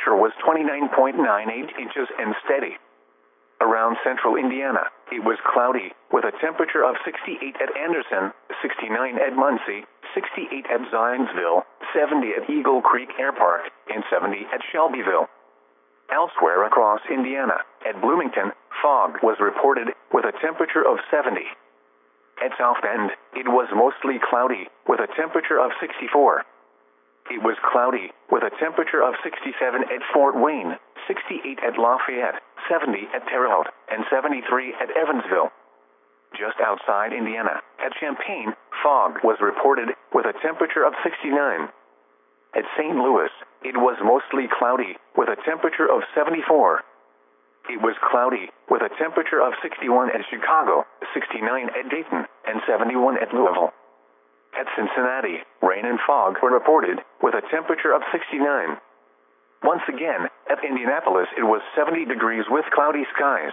temperature was 29.98 inches and steady. Around central Indiana, it was cloudy, with a temperature of 68 at Anderson, 69 at Muncie, 68 at Zionsville, 70 at Eagle Creek Air Park, and 70 at Shelbyville. Elsewhere across Indiana, at Bloomington, fog was reported, with a temperature of 70. At South Bend, it was mostly cloudy, with a temperature of 64. It was cloudy, with a temperature of 67 at Fort Wayne, 68 at Lafayette, 70 at Terre Haute, and 73 at Evansville. Just outside Indiana, at Champaign, fog was reported, with a temperature of 69. At St. Louis, it was mostly cloudy, with a temperature of 74. It was cloudy, with a temperature of 61 at Chicago, 69 at Dayton, and 71 at Louisville. At Cincinnati, rain and fog were reported, with a temperature of 69. Once again, at Indianapolis it was 70 degrees with cloudy skies.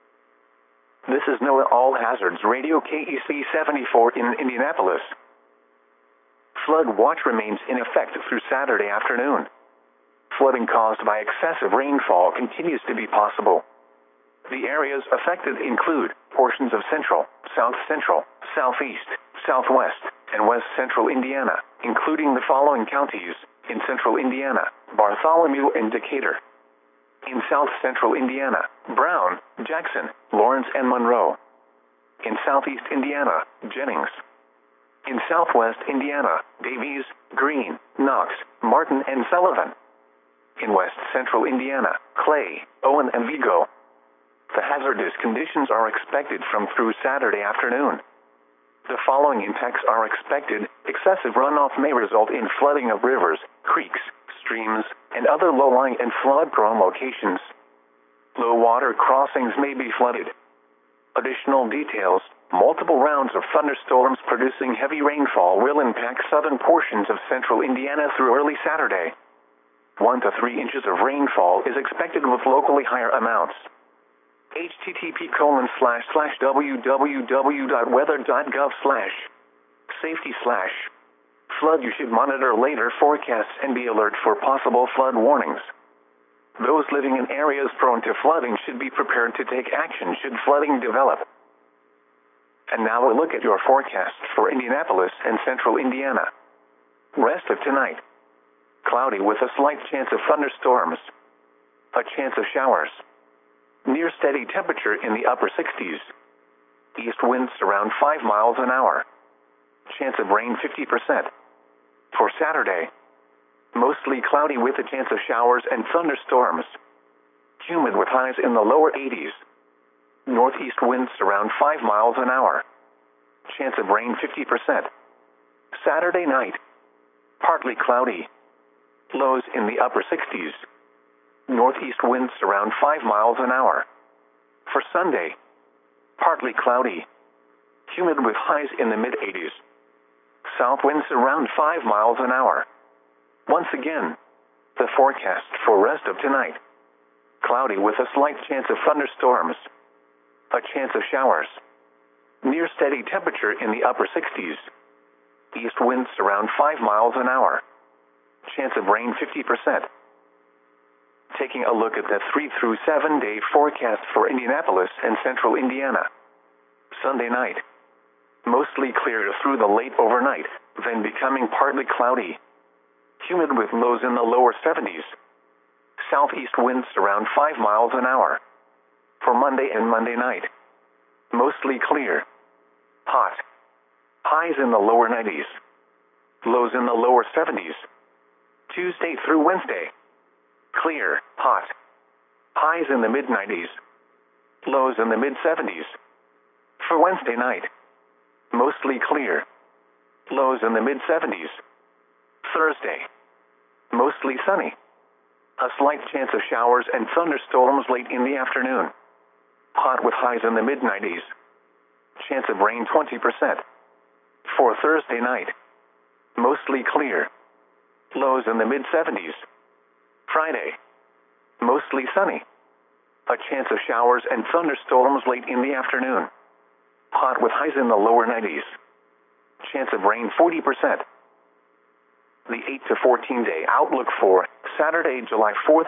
This is NOAA All Hazards Radio KEC 74 in Indianapolis. Flood watch remains in effect through Saturday afternoon. Flooding caused by excessive rainfall continues to be possible. The areas affected include portions of central, south central, southeast, southwest, and west central Indiana, including the following counties: in central Indiana, Bartholomew and Decatur. In south central Indiana, Brown, Jackson, Lawrence, and Monroe. In southeast Indiana, Jennings. In southwest Indiana, Davies, Greene, Knox, Martin, and Sullivan. In west central Indiana, Clay, Owen, and Vigo. The hazardous conditions are expected from through Saturday afternoon. The following impacts are expected: excessive runoff may result in flooding of rivers, creeks, streams, and other low-lying and flood-prone locations. Low water crossings may be flooded. Additional details: multiple rounds of thunderstorms producing heavy rainfall will impact southern portions of central Indiana through early Saturday. 1 to 3 inches of rainfall is expected with locally higher amounts. http://www.weather.gov/safety/flood. You should monitor later forecasts and be alert for possible flood warnings. Those living in areas prone to flooding should be prepared to take action should flooding develop. And now a look at your forecast for Indianapolis and central Indiana. Rest of tonight: cloudy with a slight chance of thunderstorms. A chance of showers. Near steady temperature in the upper 60s. East winds around 5 miles an hour. Chance of rain 50%. For Saturday: mostly cloudy with a chance of showers and thunderstorms. Humid with highs in the lower 80s. Northeast winds around 5 miles an hour. Chance of rain 50%. Saturday night: partly cloudy. Lows in the upper 60s. Northeast winds around 5 miles an hour. For Sunday: partly cloudy. Humid with highs in the mid-80s. South winds around 5 miles an hour. Once again, the forecast for rest of tonight: cloudy with a slight chance of thunderstorms. A chance of showers. Near steady temperature in the upper 60s. East winds around 5 miles an hour. Chance of rain 50%. Taking a look at the 3 through 7 day forecast for Indianapolis and central Indiana. Sunday night: mostly clear through the late overnight, then becoming partly cloudy. Humid with lows in the lower 70s. Southeast winds around 5 miles an hour. For Monday and Monday night: mostly clear. Hot. Highs in the lower 90s. Lows in the lower 70s. Tuesday through Wednesday: clear, hot. Highs in the mid-90s. Lows in the mid-70s. For Wednesday night: mostly clear. Lows in the mid-70s. Thursday: mostly sunny. A slight chance of showers and thunderstorms late in the afternoon. Hot with highs in the mid-90s. Chance of rain 20%. For Thursday night: mostly clear. Lows in the mid-70s. Friday: mostly sunny. A chance of showers and thunderstorms late in the afternoon. Hot with highs in the lower 90s. Chance of rain 40%. The 8 to 14 day outlook for Saturday, July 4th.